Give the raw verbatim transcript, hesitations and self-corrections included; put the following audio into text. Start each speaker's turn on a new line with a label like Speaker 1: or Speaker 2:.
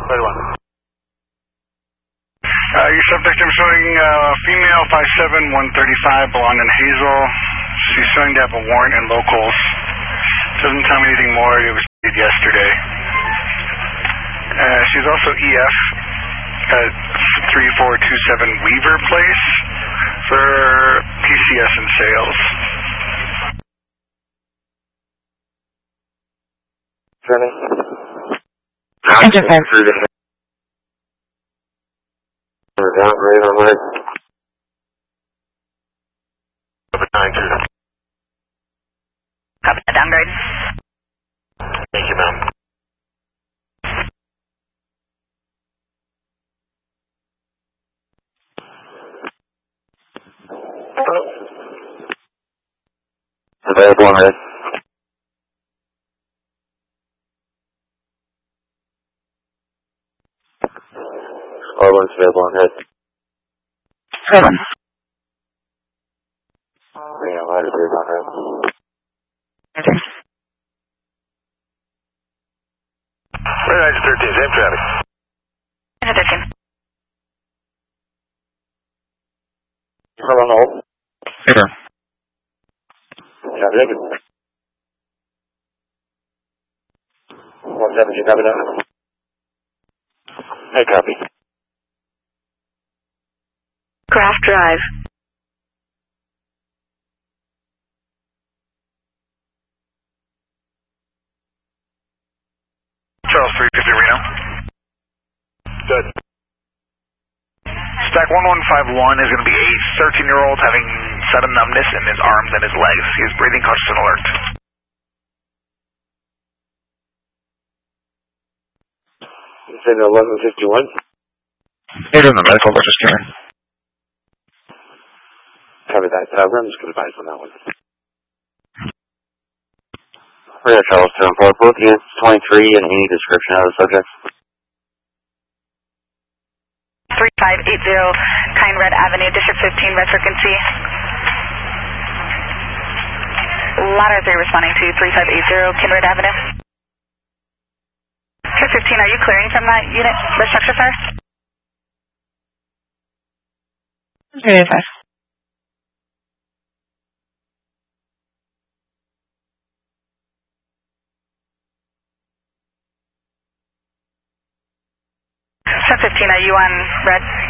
Speaker 1: thirty-one.
Speaker 2: Uh, your subject I'm showing uh, female five seven, one thirty-five, blonde and hazel. She's showing to have a warrant in locals. Doesn't tell me anything more. It was yesterday. Uh, she's also E F at three four two seven Weaver Place for P C S and sales.
Speaker 1: Journey.
Speaker 3: Engine fire.
Speaker 1: Downgrade on leg. nine two.
Speaker 3: Copy that downgrade.
Speaker 1: Thank you, ma'am. Available on red. R one's available on red.
Speaker 3: Seven.
Speaker 1: Yeah, light is available on red.
Speaker 3: Okay.
Speaker 1: Red Engine thirteen, same traffic.
Speaker 3: Engine thirteen.
Speaker 1: Hold on hold.
Speaker 3: Sure.
Speaker 1: Copy that. one seven, you copy that? Hey, copy.
Speaker 3: Craft Drive.
Speaker 2: Charles three fifty Reno.
Speaker 1: Good.
Speaker 2: Stack one one five one is going to be a thirteen year old having sudden numbness in his arms and his legs. He is breathing conscious and alert.
Speaker 1: You said eleven fifty-one?
Speaker 3: They're doing the medical, but just kidding.
Speaker 1: Copy that. Uh, I'm just going to advise on that one. Red Charles seven four, both units twenty-three and any description of the subject.
Speaker 3: three five eight zero, Kind Red Avenue, District fifteen, red frequency. Ladder three responding to three five eight zero, Kind Red Avenue. District fifteen, are you clearing from that unit, the structure fire? three eight five. fifteen, are you on red?